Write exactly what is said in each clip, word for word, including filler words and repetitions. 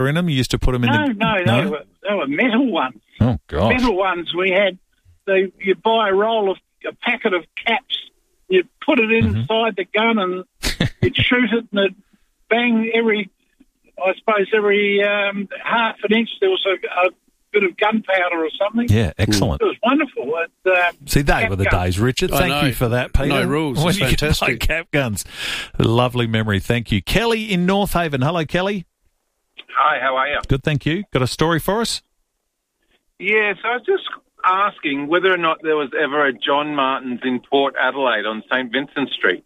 in them? You used to put them in No, the... no, no, they were, they were metal ones. Oh, gosh. Metal ones we had, they, you'd buy a roll of, a packet of caps, you'd put it inside mm-hmm. the gun and you'd shoot it and it'd bang every, I suppose every um, half an inch there was a, a bit of gunpowder or something. Yeah, excellent. It was wonderful. It, um, See, they were the guns. days, Richard. I Thank know. you for that, Peter. No rules. When It's you fantastic. could buy cap guns. Lovely memory. Thank you. Kelly in North Haven. Hello, Kelly. Hi, how are you? Good, thank you. Got a story for us? Yeah, so I was just asking whether or not there was ever a John Martin's in Port Adelaide on St Vincent Street.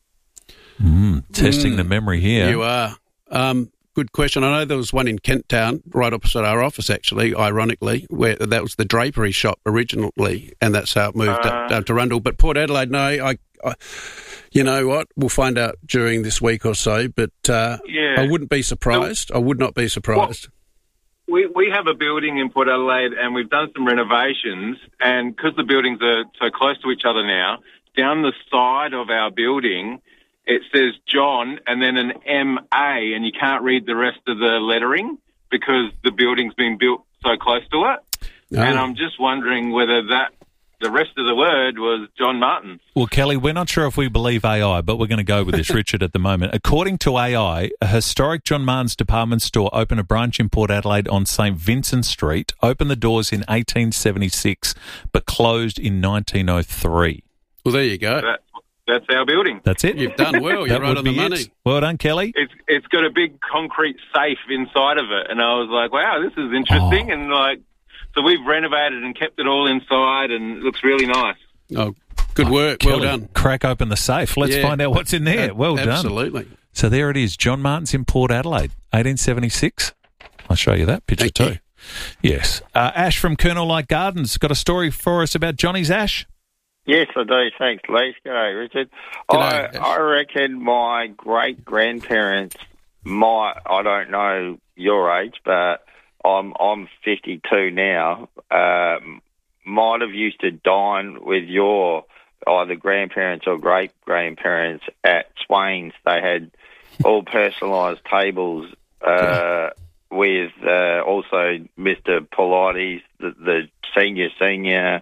Mm, testing Mm, the memory here. You are. Um, good question. I know there was one in Kent Town, right opposite our office, actually, ironically, where that was the drapery shop originally, and that's how it moved Uh, up, down to Rundle. But Port Adelaide, no, I, I, you know what? We'll find out during this week or so, but uh, Yeah. I wouldn't be surprised. I would not be surprised. We we have a building in Port Adelaide and we've done some renovations, and because the buildings are so close to each other now, down the side of our building it says John and then an M A, and you can't read the rest of the lettering because the building's been built so close to it. Oh. And I'm just wondering whether that the rest of the word was John Martin's. Well, Kelly, we're not sure if we believe A I, but we're going to go with this, Richard, at the moment. According to A I, a historic John Martin's department store opened a branch in Port Adelaide on St Vincent Street, opened the doors in eighteen seventy-six, but closed in nineteen oh three. Well, there you go. That, that's our building. That's it. You've done well. You're That right would on the be money. it. Well done, Kelly. It's it's got a big concrete safe inside of it, and I was like, wow, this is interesting. Oh. And like, so we've renovated and kept it all inside, and it looks really nice. Oh, good work. Kelly, well done. Crack open the safe. Let's Yeah. find out what's in there. A- Well done. Absolutely. So there it is, John Martin's in Port Adelaide, eighteen seventy-six. I'll show you that picture Thank too. you. Yes. Uh, Ash from Colonel Light Gardens got a story for us about Johnny's Ash. Yes, I do. Thanks, Lee. G'day, Richard. G'day, I, Ash. I reckon my great-grandparents might, I don't know your age, but I'm I'm fifty-two now, um, might have used to dine with your either grandparents or great-grandparents at Swain's. They had all personalised tables uh, with uh, also Mister Polites, the, the senior senior,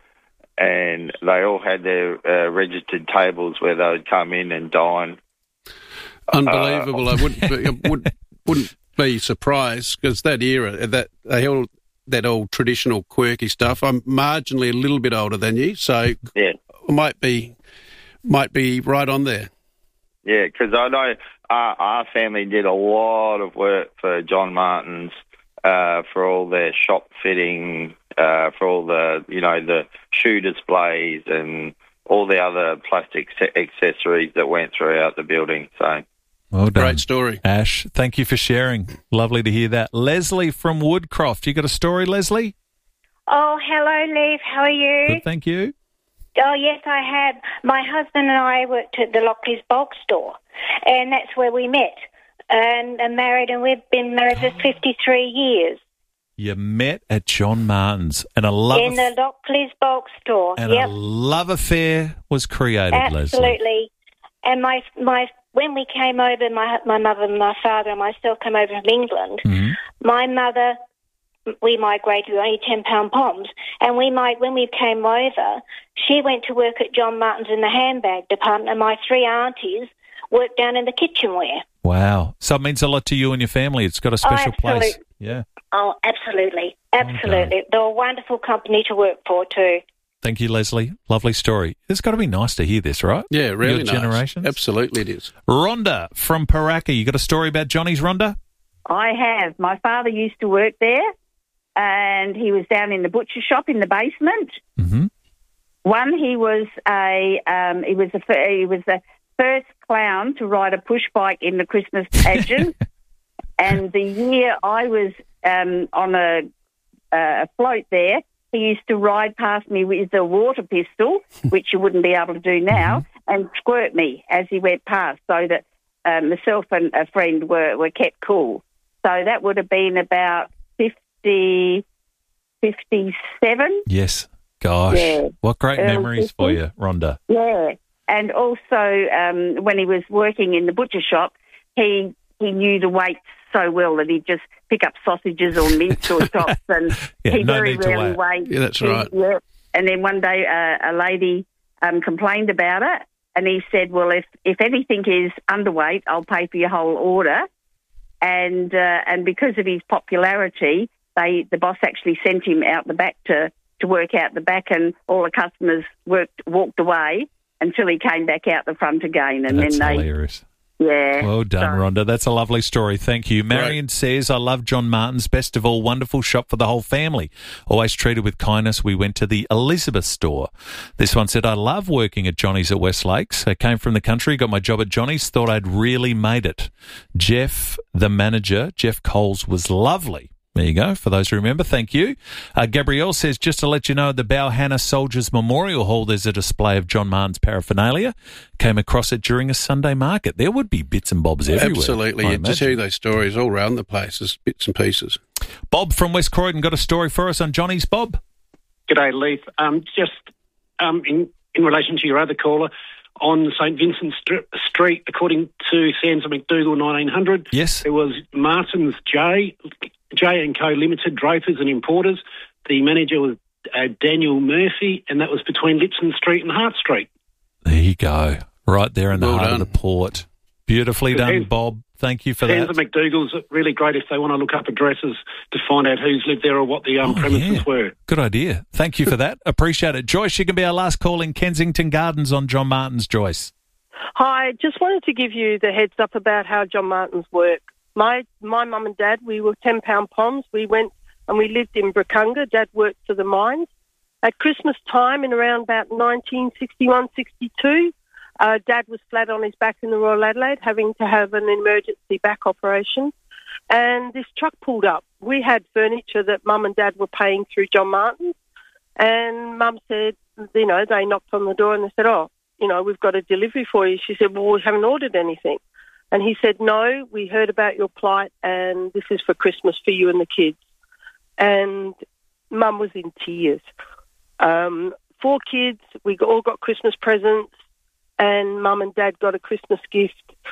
and they all had their uh, registered tables where they would come in and dine. Unbelievable. I wouldn't be, I would, wouldn't be surprised because that era, that they all that old traditional quirky stuff. I'm marginally a little bit older than you, so Yeah. I might be might be right on there. Yeah, because I know our, our family did a lot of work for John Martin's uh, for all their shop fitting, uh, for all the, you know, the shoe displays and all the other plastic se- accessories that went throughout the building. So, Well done. Great story. Ash, thank you for sharing. Lovely to hear that. Leslie from Woodcroft. You got a story, Leslie? Oh, hello, Leif. How are you? Good, thank you. Oh, yes, I have. My husband and I worked at the Lockleys Bulk Store, and that's where we met and are married, and we've been married for fifty-three years. You met at John Martin's, and a love In the Lockleys Bulk Store, and yep. a love affair was created, Leslie. Absolutely. And my my when we came over, my my mother and my father and myself came over from England. Mhm. My mother, we migrated with only ten pound poms, and we might when we came over, she went to work at John Martin's in the handbag department, and my three aunties worked down in the kitchenware. Wow. So it means a lot to you and your family. It's got a special absolute- place. Yeah. Oh, absolutely, absolutely. They're a wonderful company to work for too. Thank you, Leslie. Lovely story. It's got to be nice to hear this, right? Yeah, really Your nice. generations? Absolutely it is. Rhonda from Paraka. You got a story about Johnny's, Rhonda? I have. My father used to work there, and he was down in the butcher shop in the basement. Mm-hmm. One, he was a um, he was a fir- he was the first clown to ride a push bike in the Christmas pageant, and the year I was um, on a, a float there, he used to ride past me with a water pistol, which you wouldn't be able to do now, and squirt me as he went past, so that um, myself and a friend were, were kept cool. So that would have been about fifty, fifty-seven. Yes. Gosh. Yeah. What great Um, memories for you, Rhonda. Yeah. And also, um, when he was working in the butcher shop, he he knew the weights so well that he'd just pick up sausages or mince or chops, and yeah, he no very need to rarely weigh. weighed. Yeah, that's He- right. Yeah. And then one day uh, a lady um, complained about it, and he said, well, if, if anything is underweight, I'll pay for your whole order. And uh, and because of his popularity, they the boss actually sent him out the back to, to work out the back, and all the customers worked walked away until he came back out the front again. And That's then they, hilarious. yeah. Well done, So- Rhonda. That's a lovely story. Thank you. Marion says, I love John Martin's. Best of all, wonderful shop for the whole family. Always treated with kindness. We went to the Elizabeth store. This one said, I love working at Johnny's at West Lakes. I came from the country, got my job at Johnny's, thought I'd really made it. Jeff, the manager, Jeff Coles, was lovely. There you go. For those who remember, thank you. Uh, Gabrielle says, just to let you know, at the Balhanna Soldiers Memorial Hall, there's a display of John Martin's paraphernalia. Came across it during a Sunday market. There would be bits and bobs everywhere. Absolutely. I You just imagine. hear those stories all around the place. There's bits and pieces. Bob from West Croydon got a story for us on Johnny's, Bob. G'day, Leith. Um, just um, in, in relation to your other caller, on St Vincent St- Street, according to Sansa McDougall nineteen hundred, Yes. there was Martin's J, J and Co Limited, Drapers and Importers. The manager was uh, Daniel Murphy, and that was between Lipson Street and Hart Street. There you go. Right there in the Well heart done. of the port. Beautifully done, Sansa- Bob. Thank you for Sansa that. McDougall's really great if they want to look up addresses to find out who's lived there or what the um, Oh, premises yeah. were. Good idea. Thank you for that. Appreciate it. Joyce, you can be our last call in Kensington Gardens on John Martin's, Joyce. Hi, just wanted to give you the heads up about how John Martin's work. My my mum and dad, we were ten pound poms. We went and we lived in Bracunga. Dad worked for the mines. At Christmas time, in around about nineteen sixty-one, sixty-two, uh, Dad was flat on his back in the Royal Adelaide, having to have an emergency back operation. And this truck pulled up. We had furniture that Mum and Dad were paying through John Martin's. And Mum said, you know, they knocked on the door and they said, oh, you know, we've got a delivery for you. She said, well, we haven't ordered anything. And he said, no, we heard about your plight and this is for Christmas for you and the kids. And Mum was in tears. Um, four kids, we all got Christmas presents, and Mum and Dad got a Christmas gift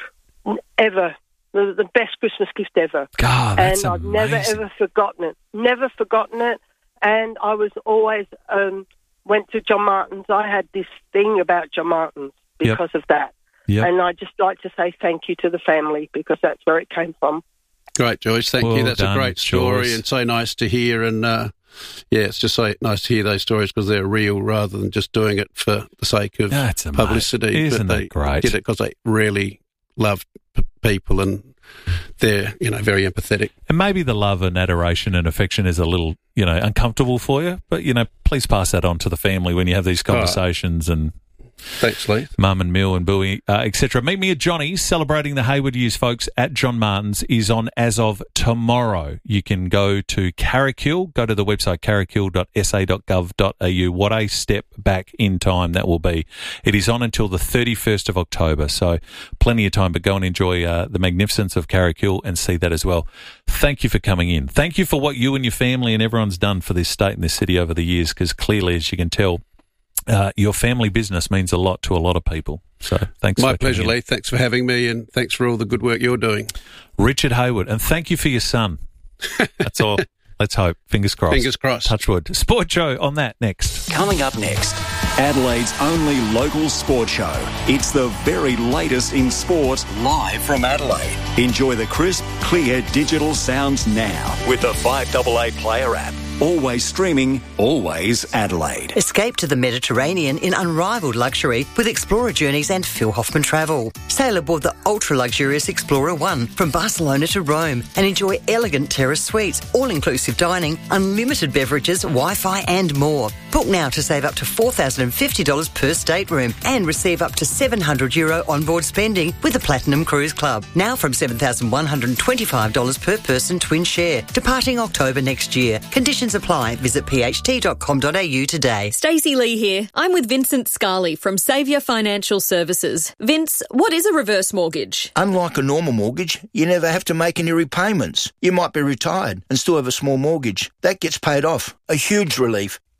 ever, the, the best Christmas gift ever. God, that's and I've never, amazing. ever forgotten it. Never forgotten it. And I was always, um, went to John Martin's. I had this thing about John Martin's because of that. Yep. And I'd just like to say thank you to the family because that's where it came from. Great, Joyce. Thank Well you. That's done, a great story Joyce. and so nice to hear. And, uh, yeah, it's just so nice to hear those stories because they're real rather than just doing it for the sake of That's amazing. publicity. Isn't but that they great? did it because they really love p- people and they're, you know, very empathetic. And maybe the love and adoration and affection is a little, you know, uncomfortable for you. But, you know, please pass that on to the family when you have these conversations and Thanks, Lee. Mum and Mill and Bowie, uh, et cetera. Meet me at Johnny's, celebrating the Hayward Years, folks, at John Martin's, is on as of tomorrow. You can go to Carrickhill, go to the website carrickhill dot s a dot gov dot a u. What a step back in time that will be. It is on until the thirty-first of October, so plenty of time, but go and enjoy uh, the magnificence of Carrickhill and see that as well. Thank you for coming in. Thank you for what you and your family and everyone's done for this state and this city over the years, because clearly, as you can tell, Uh, your family business means a lot to a lot of people. So thanks. My for pleasure, coming in. Lee. Thanks for having me and thanks for all the good work you're doing. Richard Hayward, and thank you for your son. That's all. Let's hope. Fingers crossed. Fingers crossed. Touch wood. Sport show on that next. Coming up next, Adelaide's only local sport show. It's the very latest in sport, live from Adelaide. Enjoy the crisp, clear digital sounds now with the five eight eight Player app. Always streaming, always Adelaide. Escape to the Mediterranean in unrivaled luxury with Explorer Journeys and Phil Hoffman Travel. Sail aboard the ultra-luxurious Explorer One from Barcelona to Rome and enjoy elegant terrace suites, all-inclusive dining, unlimited beverages, Wi-Fi and more. Book now to save up to four thousand fifty dollars per stateroom and receive up to seven hundred euro onboard spending with the Platinum Cruise Club. Now from seven thousand one hundred twenty-five dollars per person twin share. Departing October next year. Conditions apply. Visit p h t dot com dot a u today. Stacey Lee here. I'm with Vincent Scarley from Saviour Financial Services. Vince, what is a reverse mortgage? Unlike a normal mortgage, you never have to make any repayments. You might be retired and still have a small mortgage. That gets paid off. A huge relief.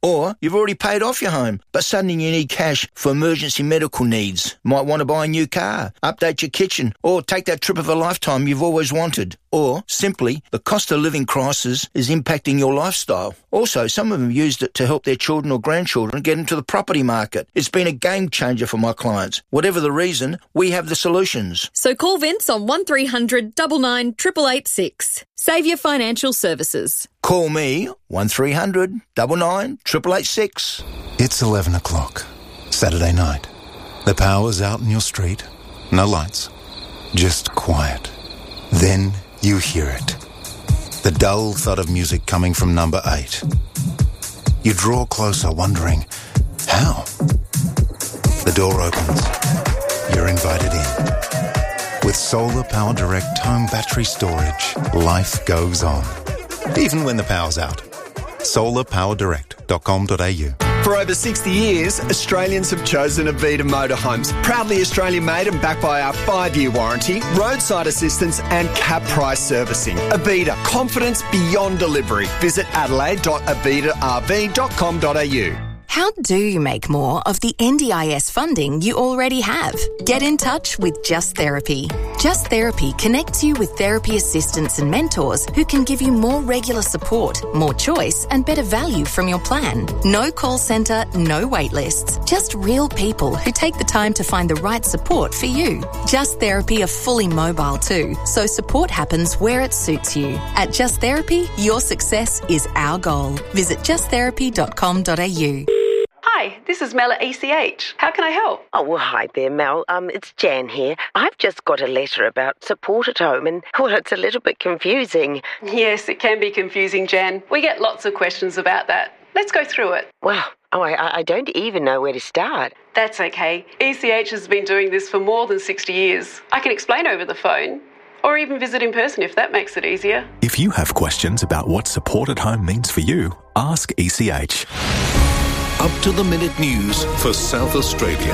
Or you've already paid off your home, but suddenly you need cash for emergency medical needs. Might want to buy a new car, update your kitchen, or take that trip of a lifetime you've always wanted. Or, simply, the cost of living crisis is impacting your lifestyle. Also, some of them used it to help their children or grandchildren get into the property market. It's been a game changer for my clients. Whatever the reason, we have the solutions. So call Vince on one three hundred nine nine eight eight eight six. Saviour Financial Services. Call me, one three hundred nine nine eight eight eight six. It's eleven o'clock, Saturday night. The power's out in your street. No lights. Just quiet. Then you hear it. The dull thud of music coming from number eight. You draw closer, wondering, how? The door opens. You're invited in. With Solar Power Direct home battery storage, life goes on. Even when the power's out. solar power direct dot com dot a u. For over sixty years, Australians have chosen Avita Motorhomes. Proudly Australian-made and backed by our five-year warranty, roadside assistance and cap price servicing. Avita, confidence beyond delivery. Visit adelaide dot avita r v dot com dot a u. How do you make more of the N D I S funding you already have? Get in touch with Just Therapy. Just Therapy connects you with therapy assistants and mentors who can give you more regular support, more choice and better value from your plan. No call centre, no wait lists. Just real people who take the time to find the right support for you. Just Therapy are fully mobile too, so support happens where it suits you. At Just Therapy, your success is our goal. Visit just therapy dot com dot a u. Hi, this is Mel at E C H. How can I help? Oh, well, hi there, Mel. Um, it's Jan here. I've just got a letter about support at home and, well, it's a little bit confusing. Yes, it can be confusing, Jan. We get lots of questions about that. Let's go through it. Well, oh, I, I don't even know where to start. That's okay. E C H has been doing this for more than sixty years. I can explain over the phone, or even visit in person if that makes it easier. If you have questions about what support at home means for you, ask E C H. Up-to-the-minute news for South Australia.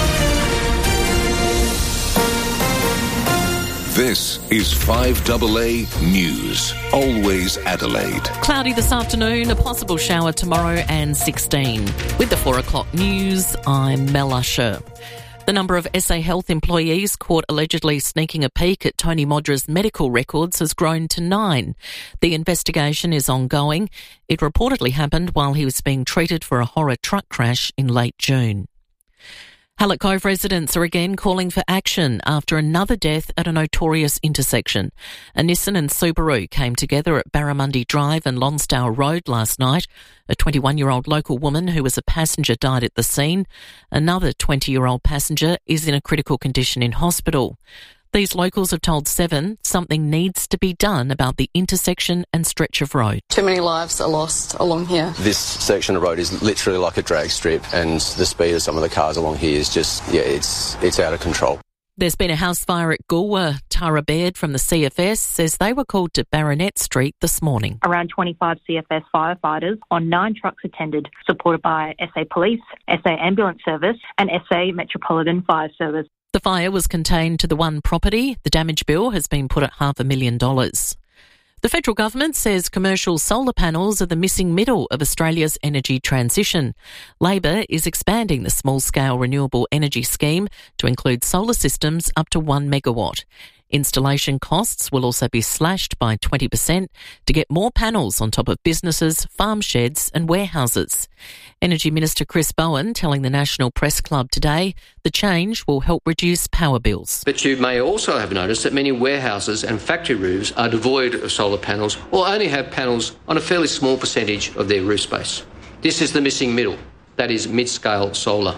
This is five A A News. Always Adelaide. Cloudy this afternoon, a possible shower tomorrow and sixteen. With the four o'clock news, I'm Mel Usher. The number of S A Health employees caught allegedly sneaking a peek at Tony Modra's medical records has grown to nine. The investigation is ongoing. It reportedly happened while he was being treated for a horror truck crash in late June. Hallett Cove residents are again calling for action after another death at a notorious intersection. A Nissan and Subaru came together at Barramundi Drive and Lonsdale Road last night. A twenty-one-year-old local woman who was a passenger died at the scene. Another twenty-year-old passenger is in a critical condition in hospital. These locals have told Seven something needs to be done about the intersection and stretch of road. Too many lives are lost along here. This section of road is literally like a drag strip, and the speed of some of the cars along here is just, yeah, it's it's out of control. There's been a house fire at Goolwa. Tara Baird from the C F S says they were called to Baronet Street this morning. Around twenty-five C F S firefighters on nine trucks attended, supported by S A Police, S A Ambulance Service and S A Metropolitan Fire Service. The fire was contained to the one property. The damage bill has been put at half a million dollars. The federal government says commercial solar panels are the missing middle of Australia's energy transition. Labor is expanding the small-scale renewable energy scheme to include solar systems up to one megawatt. Installation costs will also be slashed by twenty percent to get more panels on top of businesses, farm sheds and warehouses. Energy Minister Chris Bowen telling the National Press Club today the change will help reduce power bills. But you may also have noticed that many warehouses and factory roofs are devoid of solar panels or only have panels on a fairly small percentage of their roof space. This is the missing middle, that is mid-scale solar.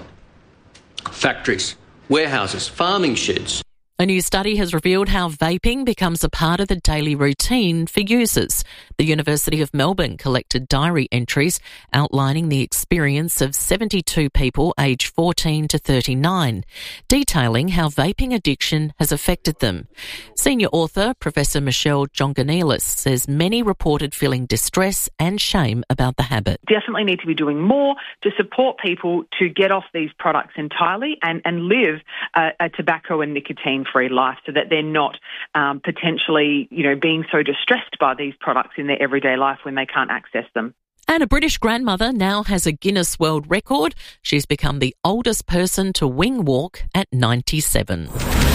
Factories, warehouses, farming sheds. A new study has revealed how vaping becomes a part of the daily routine for users. The University of Melbourne collected diary entries outlining the experience of seventy-two people aged fourteen to thirty-nine, detailing how vaping addiction has affected them. Senior author Professor Michelle Jonganilis says many reported feeling distress and shame about the habit. Definitely need to be doing more to support people to get off these products entirely and, and live a, a tobacco and nicotine free life so that they're not um, potentially, you know, being so distressed by these products in their everyday life when they can't access them. And a British grandmother now has a Guinness World Record. She's become the oldest person to wing walk at ninety-seven.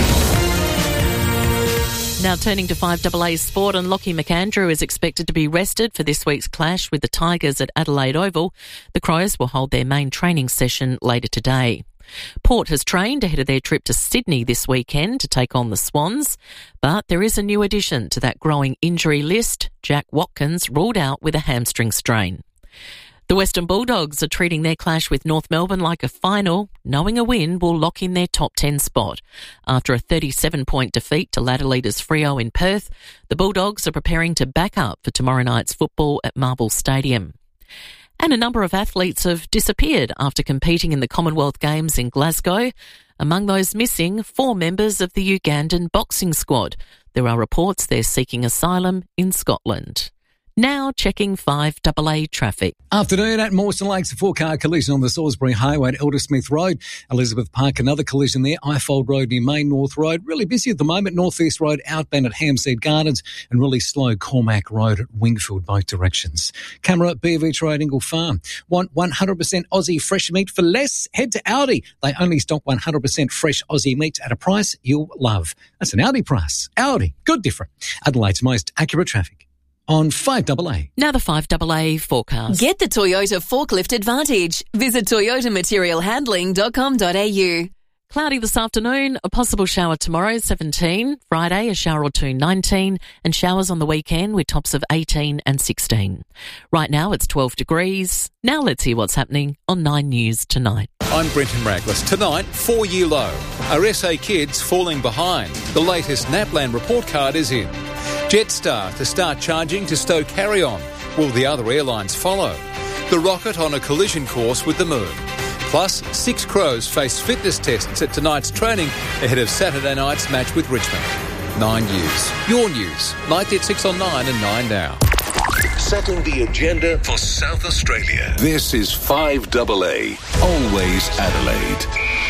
Now turning to five A A sport, and Lockie McAndrew is expected to be rested for this week's clash with the Tigers at Adelaide Oval. The Crows will hold their main training session later today. Port has trained ahead of their trip to Sydney this weekend to take on the Swans, but there is a new addition to that growing injury list. Jack Watkins ruled out with a hamstring strain. The Western Bulldogs are treating their clash with North Melbourne like a final, knowing a win will lock in their top ten spot. After a thirty-seven point defeat to ladder leaders Freo in Perth, the Bulldogs are preparing to back up for tomorrow night's football at Marvel Stadium. And a number of athletes have disappeared after competing in the Commonwealth Games in Glasgow. Among those missing, four members of the Ugandan boxing squad. There are reports they're seeking asylum in Scotland. Now checking five A A traffic. Afternoon at Mawson Lakes, a four-car collision on the Salisbury Highway at Eldersmith Road. Elizabeth Park, another collision there. Ifold Road near Main North Road. Really busy at the moment. North East Road outbound at Hampstead Gardens, and really slow Cormac Road at Wingfield, both directions. Camera, B of H Road, Ingle Farm. Want one hundred percent Aussie fresh meat for less? Head to Aldi. They only stock one hundred percent fresh Aussie meat at a price you'll love. That's an Aldi price. Aldi. Good different. Adelaide's most accurate traffic on five A A. Now the five A A forecast. Get the Toyota Forklift Advantage. Visit toyota material handling dot com dot a u. Cloudy this afternoon, a possible shower tomorrow, seventeen. Friday, a shower or two, nineteen. And showers on the weekend with tops of eighteen and sixteen. Right now it's twelve degrees. Now let's hear what's happening on Nine News tonight. I'm Brenton Raglas. Tonight, four-year low. Are S A kids falling behind? The latest NAPLAN report card is in. Jetstar to start charging to stow carry-on. Will the other airlines follow? The rocket on a collision course with the moon. Plus, six Crows face fitness tests at tonight's training ahead of Saturday night's match with Richmond. Nine News. Your news. Night at six on nine and nine now. Setting the agenda for South Australia. This is five A A. Always Adelaide.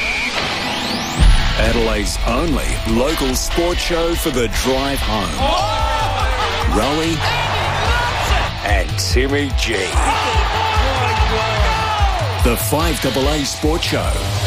Adelaide's only local sports show for the drive home. Oh! Rowie and Timmy G. The five A A Sports Show.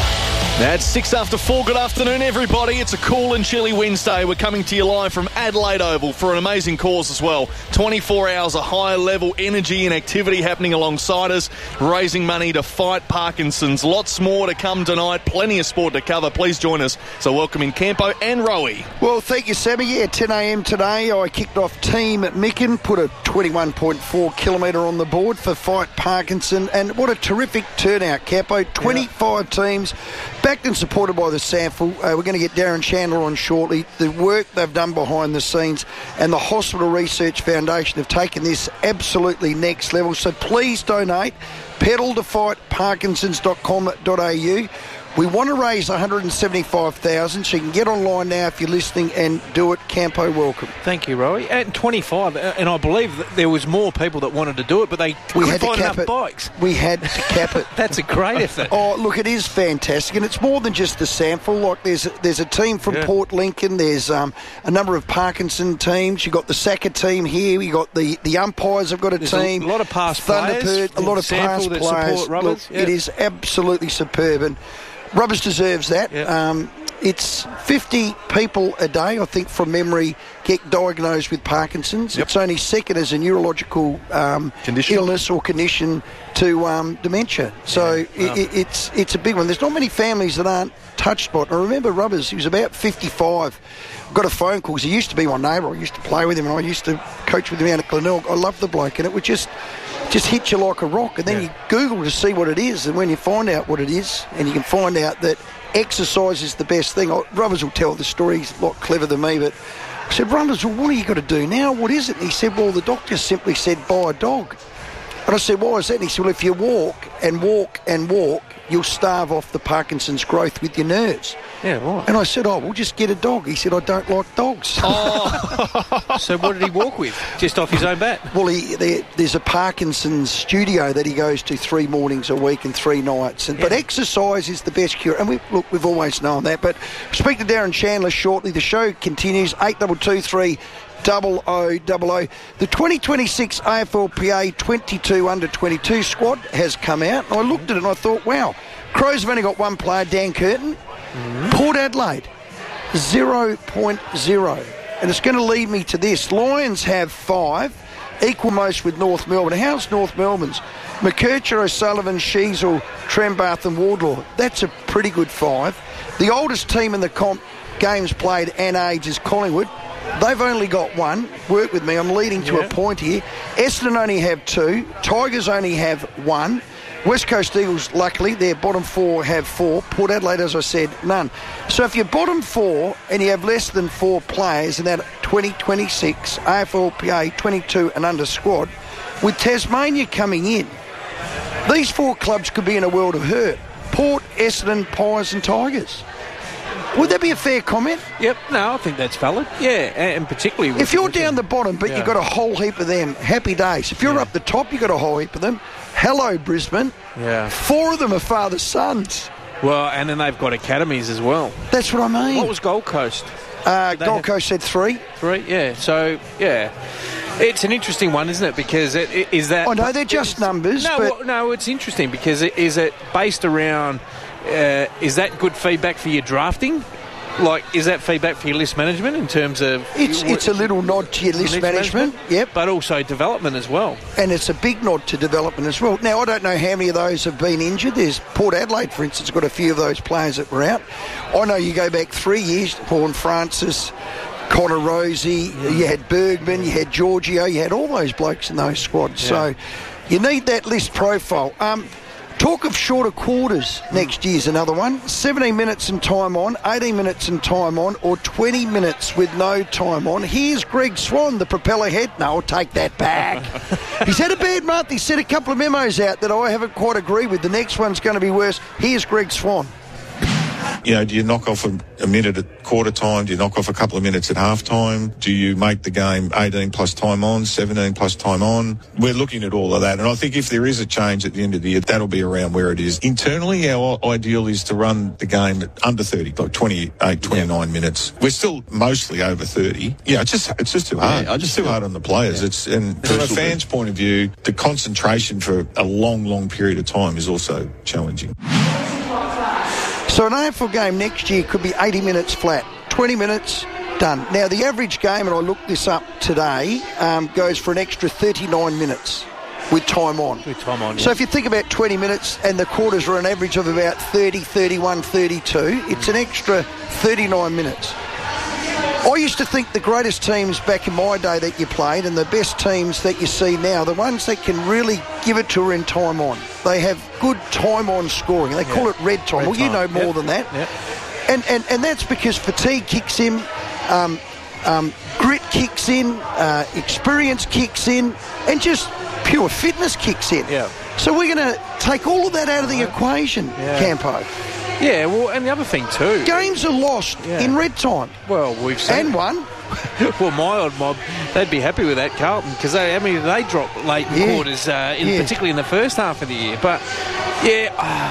That's six after four. Good afternoon, everybody. It's a cool and chilly Wednesday. We're coming to you live from Adelaide Oval for an amazing cause as well. twenty-four hours of high-level energy and activity happening alongside us, raising money to fight Parkinson's. Lots more to come tonight. Plenty of sport to cover. Please join us. So welcome in Campo and Rowie. Well, thank you, Sammy. Yeah, ten a m today. I kicked off team at Micken, put a twenty-one point four kilometre on the board for Fight Parkinson, and what a terrific turnout, Campo. twenty-five yeah. teams. Backed and supported by the SANFL. Uh, we're going to get Darren Chandler on shortly. The work they've done behind the scenes and the Hospital Research Foundation have taken this absolutely next level. So please donate. pedal to fight parkinsons dot com dot a u. We want to raise one hundred seventy-five thousand dollars, so you can get online now if you're listening and do it. Campo, welcome. Thank you, Rowie. At twenty-five, and I believe that there was more people that wanted to do it, but they we couldn't had to find cap enough it. bikes. We had to cap it. That's a great effort. Oh, look, it is fantastic, and it's more than just the SANFL. Like, there's a, there's a team from yeah. Port Lincoln. There's um, a number of Parkinson teams. You've got the Sacker team here. You've got the, the umpires have got a there's team. A lot of past Thunderbird, players. A lot of past that players. Support Rubbers. Look, yeah. It is absolutely superb, and Rubbers deserves that. Yep. Um, it's fifty people a day, I think, from memory, get diagnosed with Parkinson's. Yep. It's only second as a neurological um, illness or condition to um, dementia. So yeah. it, it, it's it's a big one. There's not many families that aren't touched by it. I remember Rubbers, he was about fifty-five. Got a phone call because he used to be my neighbour. I used to play with him and I used to coach with him out at Glenelg. I loved the bloke, and it would just just hit you like a rock. And then yeah. you Google to see what it is, and when you find out what it is, and you can find out that exercise is the best thing. Rubbers will tell the story. He's a lot cleverer than me, but I said, Rubbers, well, what are you got to do now? What is it? And he said, well, the doctor simply said, buy a dog. And I said, why is that? And he said, well, if you walk and walk and walk, you'll starve off the Parkinson's growth with your nerves. Yeah, right. And I said, oh, well, just get a dog. He said, I don't like dogs. Oh. So what did he walk with? Just off his own bat? Well, he, there, there's a Parkinson's studio that he goes to three mornings a week and three nights. And, yeah. But exercise is the best cure. And we look, we've always known that. But speak to Darren Chandler shortly. The show continues, eight two two three double oh double oh. The twenty twenty-six A F L P A twenty-two under twenty-two squad has come out. And I looked at it and I thought, wow, Crows have only got one player, Dan Curtin. Mm-hmm. Port Adelaide, zero point zero. And it's going to lead me to this. Lions have five, equal most with North Melbourne. How's North Melbourne's? McKercher, O'Sullivan, Sheasel, Trembath and Wardlaw. That's a pretty good five. The oldest team in the comp games played and age is Collingwood. They've only got one. Work with me. I'm leading to yeah. a point here. Essendon only have two. Tigers only have one. West Coast Eagles, luckily, their bottom four have four. Port Adelaide, as I said, none. So if you're bottom four and you have less than four players in that twenty twenty-six A F L P A twenty-two and under squad, with Tasmania coming in, these four clubs could be in a world of hurt. Port, Essendon, Pies and Tigers. Would that be a fair comment? Yep, no, I think that's valid. Yeah, and particularly... With, if you're with down them. the bottom, but yeah. you've got a whole heap of them, happy days. If you're yeah. up the top, you've got a whole heap of them. Hello, Brisbane. Yeah. Four of them are father sons. Well, and then they've got academies as well. That's what I mean. What was Gold Coast? Uh, Gold have... Coast said three. Three, yeah. So, yeah. It's an interesting one, isn't it? Because it, it, is that... I know, they're just numbers. No, but... well, no, it's interesting because it, is it based around... Uh, is that good feedback for your drafting? Like, is that feedback for your list management in terms of... It's it's a little nod to your list, list management, management, yep. But also development as well. And it's a big nod to development as well. Now, I don't know how many of those have been injured. There's Port Adelaide, for instance, got a few of those players that were out. I know you go back three years, Vaughan Francis, Connor Rosie, yeah. you had Bergman, you had Giorgio, you had all those blokes in those squads. Yeah. So you need that list profile. Um... Talk of shorter quarters next year's another one. seventeen minutes and time on, eighteen minutes and time on, or twenty minutes with no time on. Here's Greg Swan, the propeller head. No, I'll take that back. He's had a bad month. He sent a couple of memos out that I haven't quite agreed with. The next one's going to be worse. Here's Greg Swan. You know, do you knock off a, a minute at quarter time? Do you knock off a couple of minutes at half time? Do you make the game eighteen plus time on, seventeen plus time on? We're looking at all of that. And I think if there is a change at the end of the year, that'll be around where it is. Internally, our ideal is to run the game at under thirty, like twenty-eight, twenty-nine yeah. minutes. We're still mostly over thirty. Yeah, it's just it's just too hard. Yeah, I just too hard on the players. Yeah. It's and from a fan's point of view, the concentration for a long, long period of time is also challenging. So an A F L game next year could be eighty minutes flat, twenty minutes, done. Now, the average game, and I looked this up today, um, goes for an extra thirty-nine minutes with time on. With time on, So yeah. if you think about twenty minutes and the quarters are an average of about thirty, thirty-one, thirty-two, it's an extra thirty-nine minutes. I used to think the greatest teams back in my day that you played and the best teams that you see now, the ones that can really give it to her in time on. They have good time on scoring. They call yeah. it red time. Red well, time. You know more yep. than that. Yep. And, and and that's because fatigue kicks in, um, um, grit kicks in, uh, experience kicks in, and just pure fitness kicks in. Yeah. So we're going to take all of that out of the equation, yeah. Campo. Yeah, well, and the other thing too... Games are lost yeah. in red time. Well, we've seen... And won. Well, my old mob, they'd be happy with that, Carlton, because they, I mean, they drop late in yeah. quarters, uh, in, yeah. particularly in the first half of the year. But, yeah...